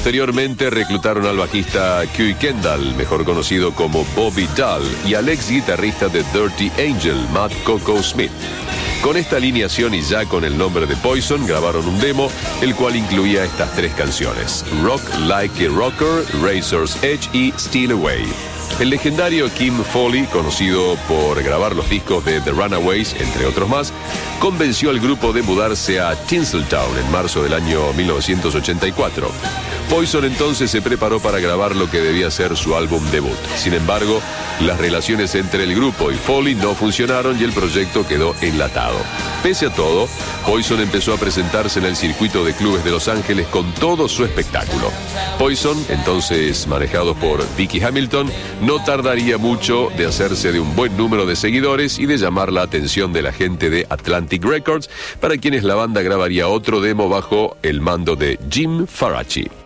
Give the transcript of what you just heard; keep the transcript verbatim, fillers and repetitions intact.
Posteriormente reclutaron al bajista Huey Kendall, mejor conocido como Bobby Dahl, y al ex guitarrista de Dirty Angel, Matt Coco Smith. Con esta alineación y ya con el nombre de Poison, grabaron un demo, el cual incluía estas tres canciones: Rock Like a Rocker, Razor's Edge y Steal Away. El legendario Kim Fowley, conocido por grabar los discos de The Runaways, entre otros más, convenció al grupo de mudarse a Tinseltown en marzo del año mil novecientos ochenta y cuatro. Poison entonces se preparó para grabar lo que debía ser su álbum debut. Sin embargo, las relaciones entre el grupo y Fowley no funcionaron y el proyecto quedó enlatado. Pese a todo, Poison empezó a presentarse en el circuito de clubes de Los Ángeles con todo su espectáculo. Poison, entonces manejado por Vicky Hamilton, no tardaría mucho de hacerse de un buen número de seguidores y de llamar la atención de la gente de Atlantic Records, para quienes la banda grabaría otro demo bajo el mando de Jim Faraci.